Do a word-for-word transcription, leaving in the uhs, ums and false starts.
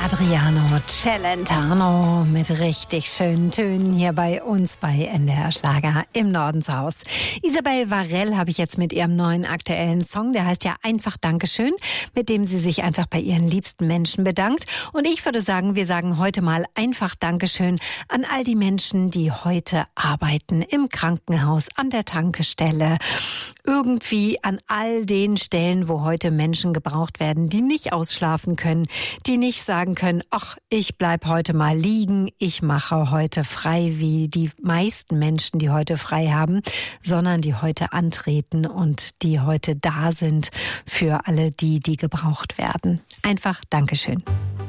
Adriano Celentano mit richtig schönen Tönen hier bei uns bei N D R Schlager im Norden zu Hause. Isabel Varell habe ich jetzt mit ihrem neuen aktuellen Song, der heißt ja einfach Dankeschön, mit dem sie sich einfach bei ihren liebsten Menschen bedankt. Und ich würde sagen, wir sagen heute mal einfach Dankeschön an all die Menschen, die heute arbeiten, im Krankenhaus, an der Tankstelle, irgendwie an all den Stellen, wo heute Menschen gebraucht werden, die nicht ausschlafen können, die nicht sagen können, ach, ich bleib heute mal liegen, ich mache heute frei, wie die meisten Menschen, die heute frei haben, sondern die heute antreten und die heute da sind für alle die, die gebraucht werden. Einfach Dankeschön.